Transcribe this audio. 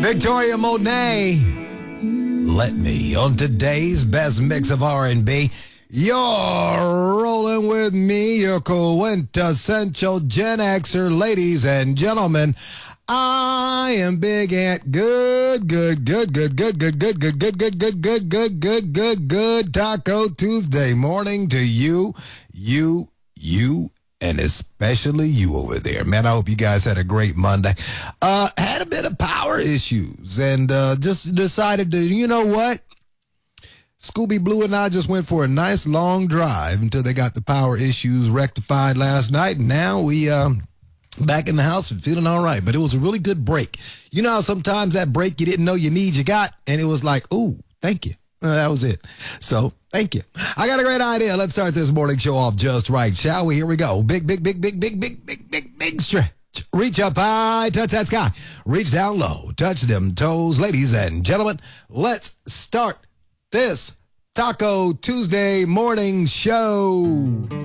Victoria Monet, Let Me, on today's best mix of R&B. You're rolling with me, your quintessential Gen Xer, ladies and gentlemen. I am Big Ant. Good Taco Tuesday morning to you, and especially you over there. Man, I hope you guys had a great Monday. Had a bit of power issues and just decided to, you know what? Scooby Blue and I just went for a nice long drive until they got the power issues rectified last night. And now we back in the house and feeling all right. But it was a really good break. You know how sometimes that break you didn't know you need, you got, and it was like, ooh, thank you. That was it. So, thank you. I got a great idea. Let's start this morning show off just right, shall we? Here we go. Big stretch. Reach up high, touch that sky. Reach down low, touch them toes. Ladies and gentlemen, let's start this Taco Tuesday morning show.